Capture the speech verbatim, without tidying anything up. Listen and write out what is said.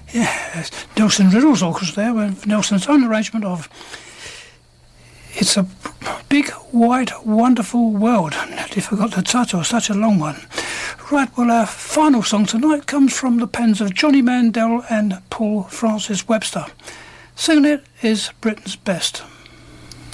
Yeah, Nelson Riddle's orchestra there, with Nelson's own arrangement of It's a Big, White, Wonderful World. Nearly forgot the title, such a long one. Right, well, our final song tonight comes from the pens of Johnny Mandel and Paul Francis Webster. Singing it is Britain's Best.